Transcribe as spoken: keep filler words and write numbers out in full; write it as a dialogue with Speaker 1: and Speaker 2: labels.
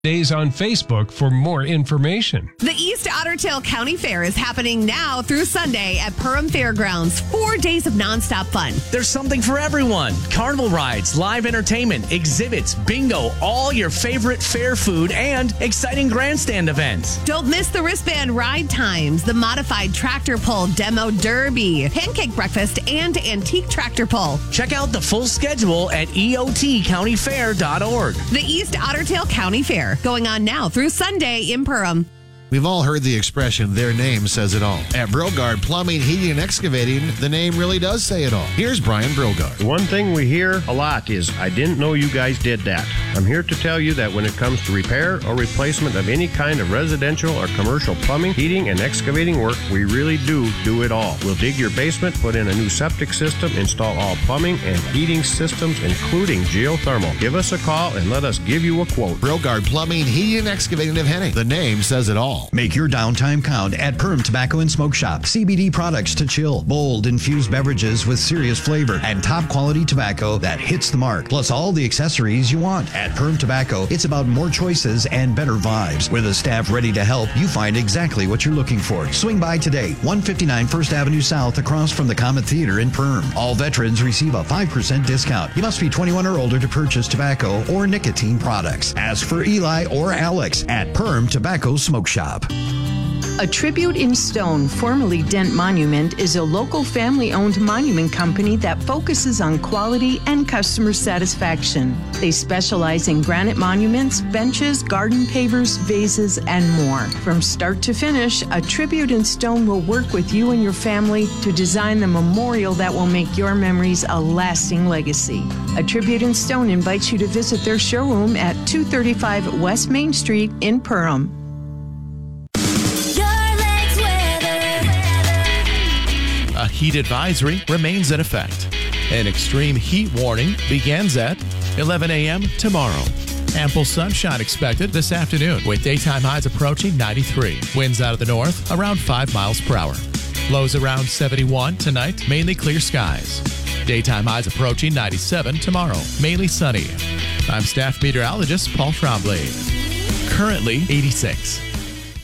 Speaker 1: Days on Facebook for more information.
Speaker 2: The East Otter Tail County Fair is happening now through Sunday at Perham Fairgrounds. Four days of nonstop fun.
Speaker 3: There's something for everyone. Carnival rides, live entertainment, exhibits, bingo, all your favorite fair food, and exciting grandstand events.
Speaker 2: Don't miss the wristband ride times, the modified tractor pull demo derby, pancake breakfast, and antique tractor pull.
Speaker 3: Check out the full schedule at E O T county fair dot org.
Speaker 2: The East Otter Tail County Fair, going on now through Sunday in Perham.
Speaker 4: We've all heard the expression, their name says it all. At Brogard Plumbing, Heating, and Excavating, the name really does say it all. Here's Brian Brogard.
Speaker 5: The one thing we hear a lot is, I didn't know you guys did that. I'm here to tell you that when it comes to repair or replacement of any kind of residential or commercial plumbing, heating, and excavating work, we really do do it all. We'll dig your basement, put in a new septic system, install all plumbing and heating systems, including geothermal. Give us a call and let us give you a quote.
Speaker 4: Brogard Plumbing, Heating, and Excavating of Henning. The name says it all.
Speaker 6: Make your downtime count at Perham Tobacco and Smoke Shop. C B D products to chill, bold infused beverages with serious flavor, and top quality tobacco that hits the mark. Plus all the accessories you want. At Perham Tobacco, it's about more choices and better vibes. With a staff ready to help, you find exactly what you're looking for. Swing by today, one fifty-nine First Avenue South, across from the Comet Theater in Perham. All veterans receive a five percent discount. You must be twenty-one or older to purchase tobacco or nicotine products. Ask for Eli or Alex at Perham Tobacco Smoke Shop.
Speaker 7: A Tribute in Stone, formerly Dent Monument, is a local family-owned monument company that focuses on quality and customer satisfaction. They specialize in granite monuments, benches, garden pavers, vases, and more. From start to finish, A Tribute in Stone will work with you and your family to design the memorial that will make your memories a lasting legacy. A Tribute in Stone invites you to visit their showroom at two thirty-five West Main Street in Perham.
Speaker 8: A heat advisory remains in effect. An extreme heat warning begins at eleven a.m. tomorrow. Ample sunshine expected this afternoon with daytime highs approaching ninety-three. Winds out of the north around five miles per hour. Lows around seventy-one tonight, mainly clear skies. Daytime highs approaching ninety-seven tomorrow, mainly sunny. I'm staff meteorologist Paul Trombley. Currently eighty-six.